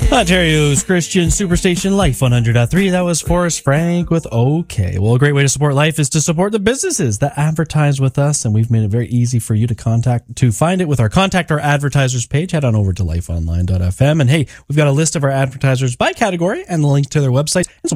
Ontario's Christian Superstation Life 100.3. That was Forrest Frank with OK. Well, a great way to support Life is to support the businesses that advertise with us, and we've made it very easy for you to find it with our Contact Our Advertisers page. Head on over to lifeonline.fm, and hey, we've got a list of our advertisers by category and the link to their website.